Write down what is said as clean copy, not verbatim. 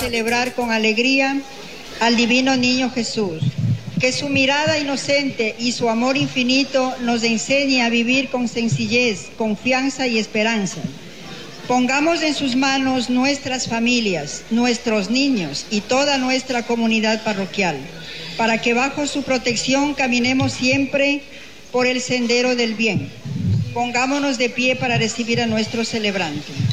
celebrar con alegría al divino niño Jesús. Que su mirada inocente y su amor infinito nos enseñe a vivir con sencillez, confianza y esperanza. Pongamos en sus manos nuestras familias, nuestros niños y toda nuestra comunidad parroquial, para que bajo su protección caminemos siempre por el sendero del bien. Pongámonos de pie para recibir a nuestro celebrante.